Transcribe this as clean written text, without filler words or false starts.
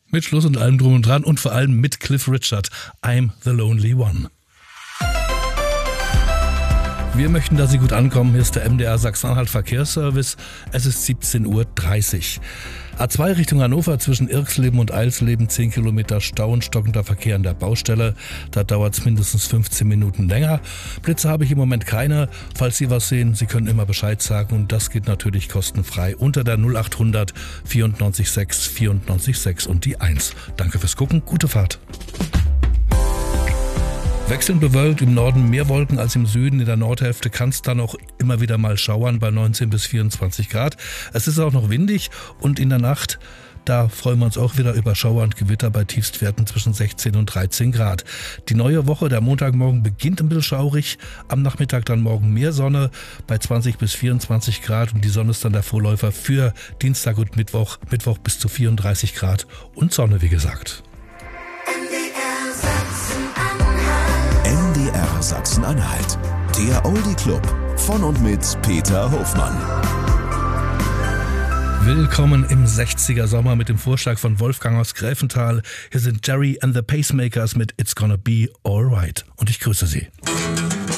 Mit Schluss und allem drum und dran und vor allem mit Cliff Richard. I'm the Lonely One. Wir möchten, dass Sie gut ankommen. Hier ist der MDR Sachsen-Anhalt Verkehrsservice. Es ist 17:30 Uhr. A2 Richtung Hannover zwischen Irxleben und Eilsleben 10 Kilometer Stau und stockender Verkehr an der Baustelle. Da dauert es mindestens 15 Minuten länger. Blitze habe ich im Moment keine. Falls Sie was sehen, Sie können immer Bescheid sagen und das geht natürlich kostenfrei unter der 0800 94 6 94 6 und die 1. Danke fürs Gucken, gute Fahrt. Wechselnd bewölkt, im Norden mehr Wolken als im Süden. In der Nordhälfte kann es dann auch immer wieder mal schauern bei 19 bis 24 Grad. Es ist auch noch windig und in der Nacht, da freuen wir uns auch wieder über Schauer und Gewitter bei Tiefstwerten zwischen 16 und 13 Grad. Die neue Woche, der Montagmorgen, beginnt ein bisschen schaurig. Am Nachmittag dann morgen mehr Sonne bei 20 bis 24 Grad und die Sonne ist dann der Vorläufer für Dienstag und Mittwoch. Mittwoch bis zu 34 Grad und Sonne, wie gesagt. MDR Sachsen-Anhalt, der Oldie Club von und mit Peter Hofmann. Willkommen im 60er Sommer mit dem Vorschlag von Wolfgang aus Gräfenthal. Hier sind Jerry and the Pacemakers mit It's Gonna Be Alright und ich grüße Sie.